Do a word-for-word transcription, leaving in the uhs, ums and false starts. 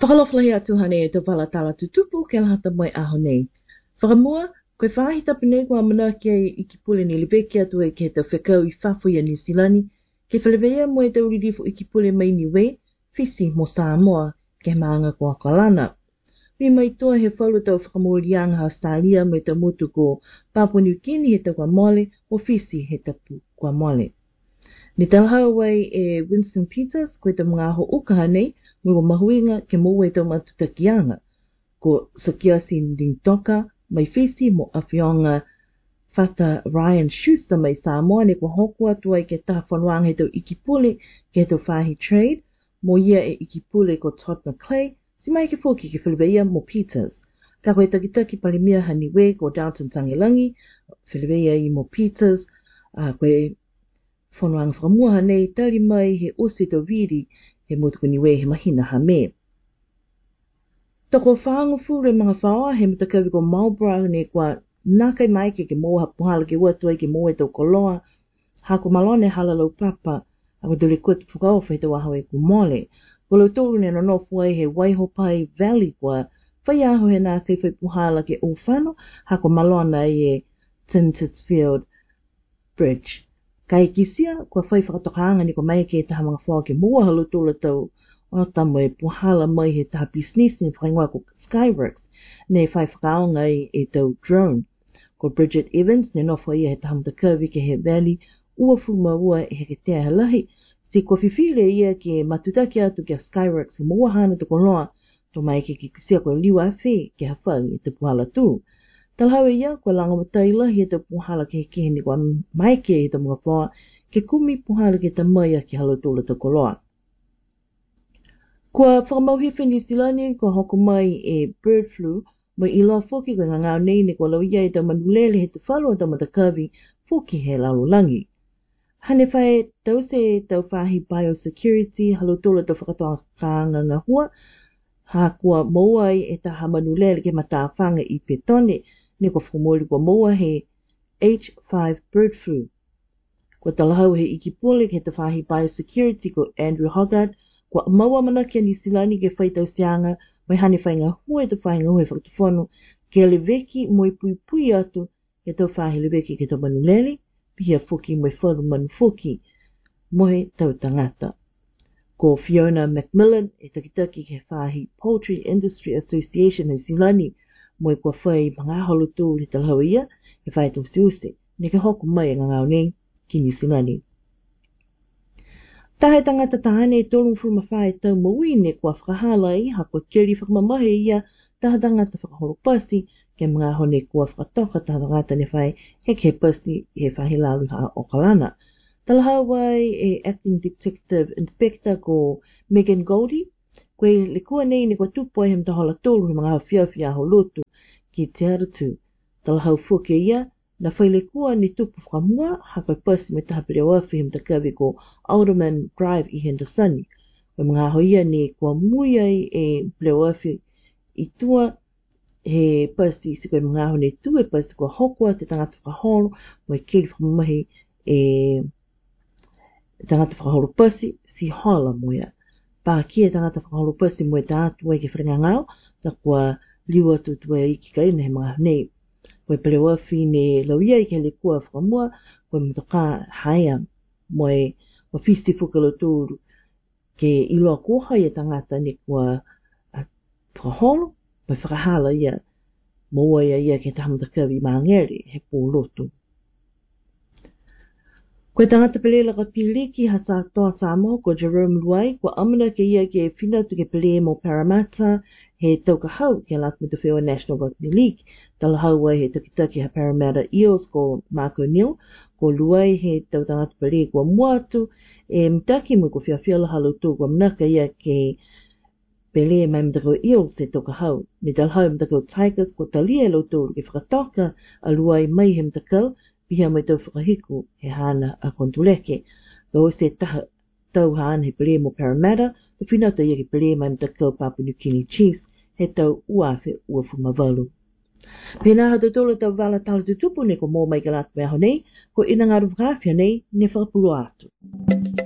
Whakalofalahi atu hane e te wala tala tutupu ke lahata mai aho nei. Whakamua, koe whahita pene kua mana ke i ki pule ni libeke atu e ke te whekau i whafo ia New Zealani, ke whalewea mo e te uririfo i ki pule mai ni we, fisi mo Samoa, ke maanga kua kalana. Mi mai toa he whalu tau whakamurianga Australia me te mutu ko Papua New Guinea he te kua mole, o fisi he te pu kua mole. Ni talhau wai e Winston Peters, koe te mga aho ukaha nei, mui mahuinga ke moe tau matutakianga, ko Sakiasi Ndintoka, mai fisi mo awhionga Fata Ryan Schuster mai Samoa, ne ko hoku atu ai ke taha whanuanga he tau ikipule, ke he tau whahi trade, mo ia e ikipule ko Todd McClay, si mai ke fōki ke whileweia mo Peters. Ka koe takitaki palimia hani we ko Downton Tangilangi, whileweia i mo Peters, a uh, koe whanuanga whakamua hanei, tali mai he ose tau viri, he motuku ni we he mahina ha me. Toko whaangu fure mga whaoa he matakawi ko Marlborough ne kua nakai mai ke ke moa hapuhala ke watu ai ke moa e tau koloa, hako malone halalau papa, ako dole kua tu whakaofa he tau aho e ku mole. Ko lau tōru ne nonofu ai he Waihopai Valley kua, whai aho he nā kai whai puhala ke o whano, hako malona ai e Tintisfield Bridge. Kai kisia, kua whai whakatokaanga ni ko mai ke taha mga whaoa ke moa halu tōla tau, o tamo e puhala mai he taha business ni whaingoa ko Skyworks, ne whai whakaonga ai e tau drone. Ko Bridget Evans, ne nofu ia he taha mtakawi ke he valley, ua fuma ua e he ke tea halahi, si kua whiwhire ia ke matutaki atu ke Skyworks ke moa hana te koloa, to mai ke ke kisia ko liwa awhi ke hawhang e te puhala tu. Talhau ia, kua langa mataila he te puhala ke he kehe ni kua mai ke he te mga whaoa, ke kumi puhala ke ta maia ke halo tōla te koloa. Kua whakamauhiwhi New Zealand, kua hoko mai e bird flu, mai iloa whoki kua ngangau nei ne kua lau ia e tau manulele he te whalu o tau matakawi, whoki he lalulangi. Hane whae tau se tau whahi biosecurity, halo tōla tau whakatoa kāanga ngā hua, ha kua mauai e taha manulele ke mata whanga i petone, ne kua whakamori kua maua he H five bird flu. Kua talahau he ikipole ke te whahi biosecurity ko Andrew Hoggard, kua maua mana ke New Zealand ke whaitau sianga, mai hane whai ngā hua e te whai ngā hua e whakatawhanu, ke leveki mo i pui pui atu, ke tau whahi leveki ke tau manulele, pia whuki mo i wharu manu whuki, mohe tau tangata. Ko Fiona Macmillan, e takitaki ke whahi Poultry Industry Association New Zealand, mo i kua whai mga holo tū li talhau ia, e whai tau siuse, ne ke hoku mai e ngangau nei ki New Zealand. Tahe tangata tahane e tōru whu mawhae tau maui ne kua whakahala i, ha kua keri whakamamahe ia, taha tangata whakahoro pasi, ke mga hone kua whakatoka taha tangata ne whai he ke pasi he whahi lalu ha o kalana. Talahau wai e Acting Detective Inspector ko Megan Goldie, koe le kua nei ne kua tupo e he mtahola tōru he mga whiawhia ho lotu ki te aratu. Talahau whuke ia, na whaile kua ni tupu whakamua, ha koe pasi me taha pere wafi he mtakawi ko Alderman Drive i Hendersoni. Koe mga hoia ne kua mui ai e pere wafi i tua he pasi si koe mga hone tu e pasi kua hokua te tangata whakaholo, mo e keri whamamahi e tangata whakaholo pasi si hola moia. Pā kia tangata whakaholo pasi mo e tātu e ke wharengangau, ta kua liwa tu tu e iki kai he mga hone. Koe pere wafi ne lauia i ke le kua whakamua, koe mtoka haia mo e wafisi whukalo tūru ke iloa koha i tangata ne kua whakaholo, mai whakahala ia, maua ia ia ke tahamatakawi maangeri he pōlotu. Koe tangata pelela ka piliki ha sa toa Samoa ko Jerome Luai, kua amana ke ia ke whinatu ke pele mo Parramatta, he taukahau ke Laku Mutawhewa National Rugby League, talahau wai he takitaki ha Parramatta Eels ko Mark O'Neill, ko Luai he tau tangata pele kua muatu, e mtaki mo ko whiawhiala halau tō kua manaka ia ke pele mai mtakau Eels he taukahau, ne talahau mtakau Tigers ko talia lau tōru ke whakatoka a Luai mai he mtakau, piha mai tau whakahiku he hana a kontuleke. Kau se taha tau hana he pele mo Parramatta, te whinauta ia ke pele mai mtakau Papua New Guinea Chiefs, he tau uawhe ua whumavalu. Pēnā hau tōla tau wala tala tutupu ne ko mō mai ka lātu mea honei, ko ina ngāru whakawhia nei ne whakapulu atu.